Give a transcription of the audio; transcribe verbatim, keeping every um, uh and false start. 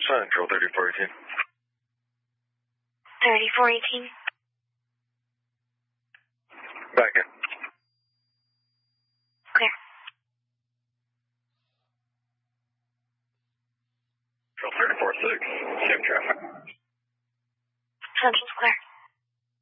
Central thirty-four eighteen. thirty-four eighteen. Back in. Clear. Central thirty-four six. Safe traffic. Central's clear.